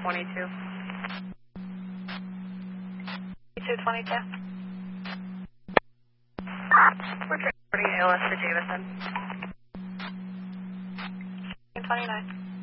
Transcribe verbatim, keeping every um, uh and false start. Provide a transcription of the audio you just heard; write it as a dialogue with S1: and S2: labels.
S1: twenty-two. two twenty-two. We're transporting A L S to Jameson. twenty-nine.